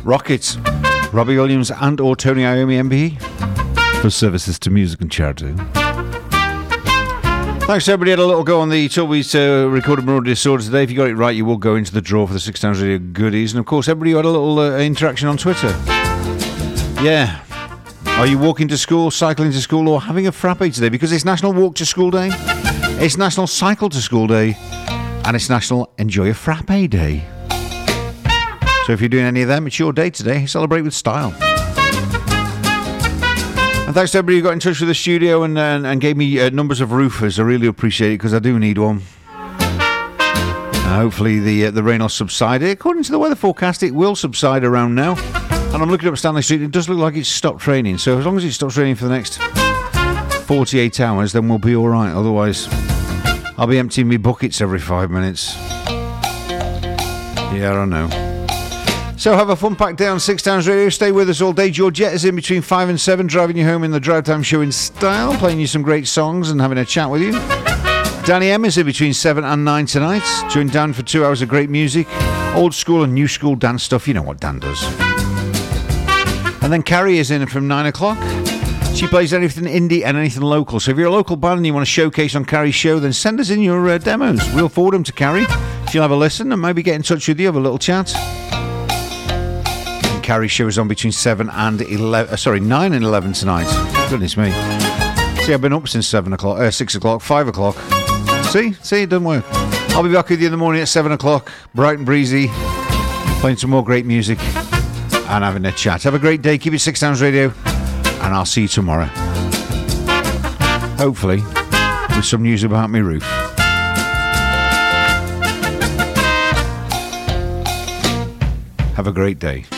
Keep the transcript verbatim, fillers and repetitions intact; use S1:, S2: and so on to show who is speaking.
S1: Rockets, Robbie Williams and or Tony Iommi M B E for services to music and charity. Thanks to everybody. Had a little go on the Toby's uh, recorded Marauder Disorder today. If you got it right, you will go into the draw for the Six Towns Radio goodies. And of course, everybody had a little uh, interaction on Twitter. Yeah. Are you walking to school, cycling to school, or having a frappe today? Because it's National Walk to School Day, it's National Cycle to School Day, and it's National Enjoy a Frappe Day. So if you're doing any of them, it's your day today. Celebrate with style. And thanks to everybody who got in touch with the studio and, and, and gave me uh, numbers of roofers. I really appreciate it because I do need one. Uh, hopefully the uh, the rain will subside. According to the weather forecast, it will subside around now. And I'm looking up Stanley Street. It does look like it's stopped raining. So as long as it stops raining for the next forty-eight hours, then we'll be all right. Otherwise, I'll be emptying my buckets every five minutes. Yeah, I know. So have a fun packed day on Six Towns Radio. Stay with us all day. Georgette is in between five and seven, driving you home in the Drive Time Show in style, playing you some great songs and having a chat with you. Danny M is in between seven and nine tonight. Join Dan for two hours of great music, old school and new school dance stuff. You know what Dan does. And then Carrie is in from nine o'clock. She plays anything indie and anything local. So if you're a local band and you want to showcase on Carrie's show, then send us in your uh, demos. We'll forward them to Carrie. She'll have a listen and maybe get in touch with you, have a little chat. Carrie's show is on between seven and eleven. Uh, sorry, nine and eleven tonight. Goodness me. See, I've been up since seven o'clock, uh, six o'clock, five o'clock. See, see, it doesn't work. I'll be back with you in the morning at seven o'clock, bright and breezy, playing some more great music and having a chat. Have a great day. Keep it Six Towns Radio, and I'll see you tomorrow. Hopefully, with some news about my roof. Have a great day.